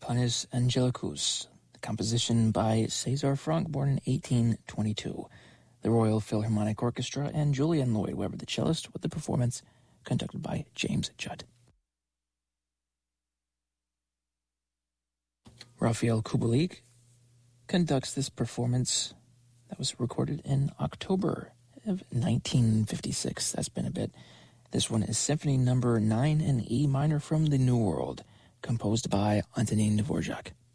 Canus Angelicus, the composition by César Franck, born in 1822. The Royal Philharmonic Orchestra, and Julian Lloyd Webber, the cellist, with the performance conducted by James Judd. Rafael Kubelik conducts this performance that was recorded in October of 1956. That's been a bit. This one is Symphony Number 9 in E minor from the New World, composed by Antonin Dvorak.